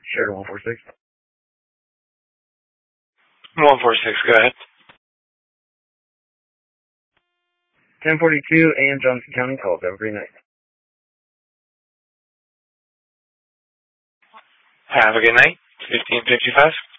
Shared 146. 146, go ahead. 1042 AM Johnson County calls. Have a great night. Have a good night. 1555.